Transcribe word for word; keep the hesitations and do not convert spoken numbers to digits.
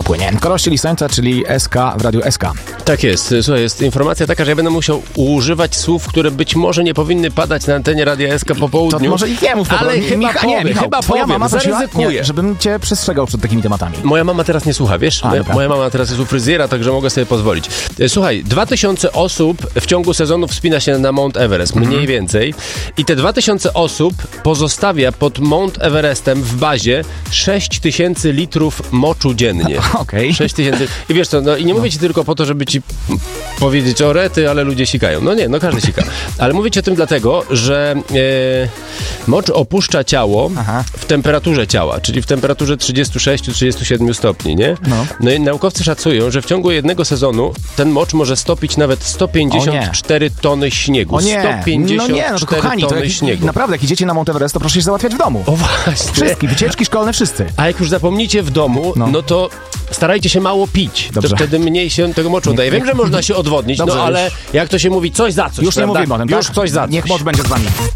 płynie. Korości Lisańca, czyli S K w Radiu S K. Tak jest. Słuchaj, jest informacja taka, że ja będę musiał używać słów, które być może nie powinny padać na antenie Radia S K po południu. To może ich nie mów. Ale chyba Micha, powiem, nie, Michał, chyba twoja powiem, mama prosiła, zaryzykuję. nie, żebym cię przestrzegał przed takimi tematami. Moja mama teraz nie słucha, wiesz? A, moja, dobra. moja mama teraz jest u fryzjera, także mogę sobie pozwolić. Słuchaj, dwa tysiące osób w ciągu sezonu wspina się na Mount Everest, mniej Mhm. więcej. I te dwa tysiące osób pozostawia pod Mount Everestem w bazie sześć tysięcy litrów moczu dziennie. Okej. sześć tysięcy. I wiesz co, no i nie mówię ci tylko po to, żeby ci powiedzieć o rety, ale ludzie sikają. No nie, no każdy sika. Ale mówię ci o tym dlatego, że e, mocz opuszcza ciało Aha. w temperaturze ciała, czyli w temperaturze trzydzieści sześć do trzydziestu siedmiu stopni, nie? No. No i naukowcy szacują, że w ciągu jednego sezonu ten mocz może stopić nawet sto pięćdziesiąt cztery tony śniegu. O nie, sto pięćdziesiąt cztery no nie, no to kochani, to tony jak, śniegu. naprawdę, jak idziecie na Mount Everest, to proszę się załatwiać w domu. O właśnie. Wszystkie, wycieczki szkolne, wszyscy. A jak już zapomnicie w domu, no, No. to starajcie się mało pić. Dobrze. To wtedy mniej się tego moczu daje. Wiem, że można się odwodnić, Dobrze, no ale już. jak to się mówi, coś za coś, Już nie prawda? mówimy o tym, Już tak? coś za coś. Niech mocz będzie z wami.